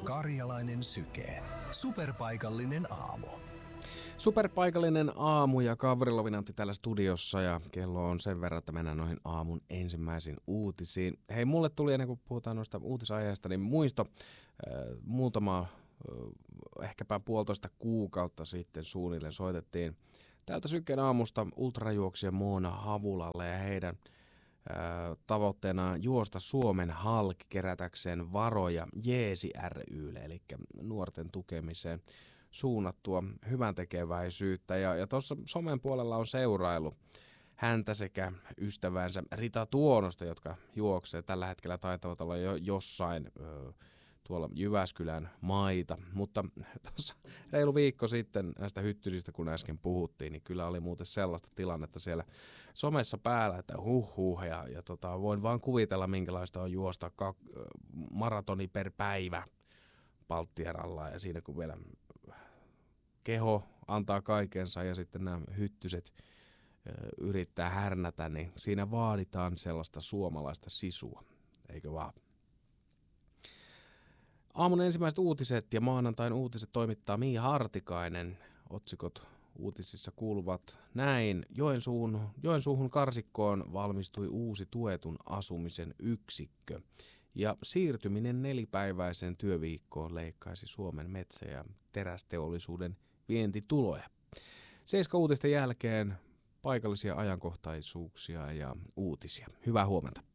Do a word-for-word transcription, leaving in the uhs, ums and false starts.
Karjalainen Syke. Superpaikallinen aamu. Superpaikallinen aamu ja Gavrilovin Antti täällä studiossa ja kello on sen verran, että mennään noihin aamun ensimmäisiin uutisiin. Hei, mulle tuli ennen kuin puhutaan noista uutisaiheista, niin muisto äh, muutama, äh, ehkäpä puolitoista kuukautta sitten suunnilleen soitettiin täältä Sykkeen aamusta ultrajuoksija Moona Havulalle ja heidän äh, tavoitteena juosta Suomen halki kerätäkseen varoja Jeesi ry:lle, eli nuorten tukemiseen suunnattua hyvän tekeväisyyttä. Ja, ja tuossa somen puolella on seurailu häntä sekä ystävänsä Rita Tuonosta, jotka juoksee tällä hetkellä, taitavat olla jo jossain ö, tuolla Jyväskylän maita. Mutta tuossa reilu viikko sitten näistä hyttysistä, kun äsken puhuttiin, niin kyllä oli muuten sellaista tilannetta siellä somessa päällä, että huh huh, ja, ja tota, voin vaan kuvitella, minkälaista on juosta kak- maratoni per päivä Palttieralla, ja siinä kun vielä keho antaa kaikensa ja sitten nämä hyttyset ö, yrittää härnätä, niin siinä vaaditaan sellaista suomalaista sisua, eikö vaan? Aamun ensimmäiset uutiset ja maanantain uutiset toimittaa Miia Hartikainen. Otsikot uutisissa kuuluvat näin. Joensuuhun, Joensuuhun Karsikkoon valmistui uusi tuetun asumisen yksikkö. Ja siirtyminen nelipäiväiseen työviikkoon leikkaisi Suomen metsä- ja terästeollisuuden vientituloja. Seiska-uutisten jälkeen paikallisia ajankohtaisuuksia ja uutisia. Hyvää huomenta.